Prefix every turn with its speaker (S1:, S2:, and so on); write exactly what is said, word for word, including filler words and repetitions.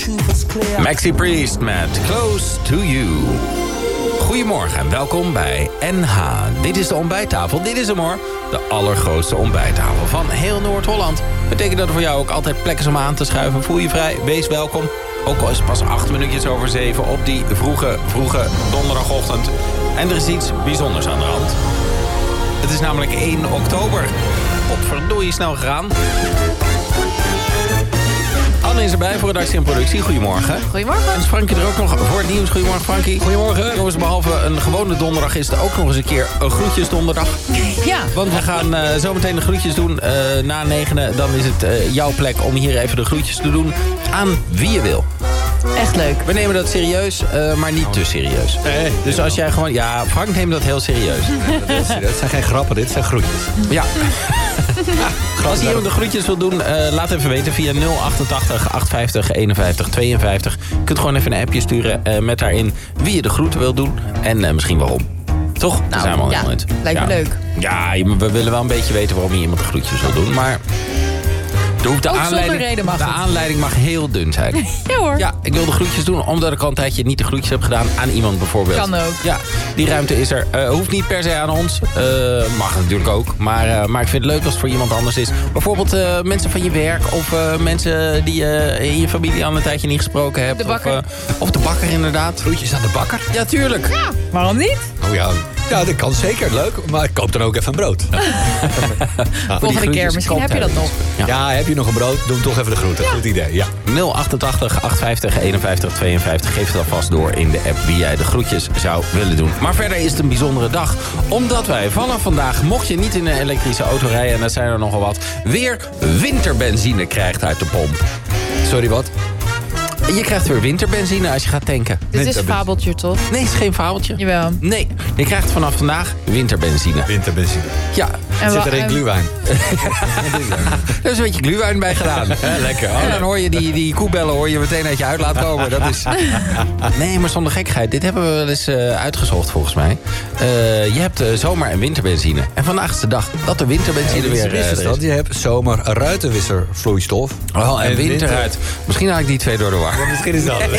S1: Maxi Priest met Close to You. Goedemorgen en welkom bij N H. Dit is de ontbijttafel. Dit is hem hoor. De allergrootste ontbijttafel van heel Noord-Holland. Betekent dat er voor jou ook altijd plek is om aan te schuiven. Voel je vrij, wees welkom. Ook al is het pas acht minuutjes over zeven op die vroege, vroege donderdagochtend. En er is iets bijzonders aan de hand. Het is namelijk één oktober. Potverdorie snel gegaan. Anne is erbij voor redactie en productie. Goedemorgen.
S2: Goedemorgen.
S1: En is Frankie er ook nog voor het nieuws. Goedemorgen Frankie.
S3: Goedemorgen.
S1: Jongens, behalve een gewone donderdag is het ook nog eens een keer een groetjes donderdag.
S2: Ja.
S1: Want we gaan uh, zo meteen de groetjes doen uh, na negenen. Dan is het uh, jouw plek om hier even de groetjes te doen aan wie je wil.
S2: Echt leuk.
S1: We nemen dat serieus, uh, maar niet te serieus.
S3: Nee,
S1: dus als jij gewoon... Ja, Frank neemt dat heel serieus.
S3: Dat zijn geen grappen, dit zijn groetjes.
S1: Ja. Als je iemand de groetjes wil doen, uh, laat even weten via nul achtentachtig achthonderdvijftig eenenvijftig tweeënvijftig. Je kunt gewoon even een appje sturen uh, met daarin wie je de groeten wil doen. En uh, misschien waarom. Toch?
S2: Nou,
S1: Daar zijn we al
S2: ja,
S1: helemaal uit.
S2: lijkt me
S1: ja.
S2: leuk.
S1: Ja, we willen wel een beetje weten waarom je iemand de groetjes wil doen. Maar er hoeft de,
S2: Ook
S1: aanleiding,
S2: zonder reden mag
S1: de
S2: het.
S1: aanleiding mag heel dun zijn.
S2: Ja hoor.
S1: Ja, ik wil de groetjes doen omdat ik al een tijdje niet de groetjes heb gedaan aan iemand bijvoorbeeld.
S2: Kan ook.
S1: Ja, die ruimte is er. Uh, hoeft niet per se aan ons. Uh, mag natuurlijk ook. Maar, uh, maar ik vind het leuk als het voor iemand anders is. Bijvoorbeeld uh, mensen van je werk. Of uh, mensen die je uh, in je familie al een tijdje niet gesproken hebt.
S2: De bakker.
S1: Of, uh, of de bakker inderdaad.
S3: Groetjes aan de bakker?
S1: Ja, tuurlijk.
S2: Ja, waarom niet?
S3: Oh ja, ja, dat kan zeker. Leuk. Maar ik koop dan ook even een brood.
S2: Volgende keer, misschien heb je dat nog.
S1: Ja.
S3: Ja, heb je nog een brood? Doe hem toch even de groeten. Goed idee, ja.
S1: nul achtentachtig achthonderdvijftig eenenvijftig tweeënvijftig. Geef het alvast door in de app wie jij de groetjes zou willen doen. Maar verder is het een bijzondere dag. Omdat wij vanaf vandaag, mocht je niet in een elektrische auto rijden... en dat zijn er nogal wat, weer winterbenzine krijgt uit de pomp.
S3: Sorry, wat?
S1: Je krijgt weer winterbenzine als je gaat tanken.
S2: Dit is een fabeltje, toch?
S1: Nee, het is geen fabeltje.
S2: Jawel.
S1: Nee, je krijgt vanaf vandaag winterbenzine.
S3: Winterbenzine.
S1: Ja.
S2: En
S3: Zit
S2: wa-
S3: er een
S2: en-
S3: gluwijn?
S1: Er is een beetje gluwijn bij gedaan. Hè, lekker. Oh, dan hoor je die, die koebellen hoor je meteen uit je uit laten komen. Dat is... Nee, maar zonder gekheid. Dit hebben we wel eens uh, uitgezocht volgens mij. Uh, je hebt uh, zomer- en winterbenzine. En vandaag is de dag dat de winterbenzine
S3: Ja,
S1: weer
S3: weer,
S1: uh,
S3: is
S1: er
S3: dat.
S1: is.
S3: Je hebt zomer ruitenwisservloeistof.
S1: Oh, en
S3: En
S1: winteruit. Misschien haal ik die twee door de war.
S3: Ja, misschien is dat.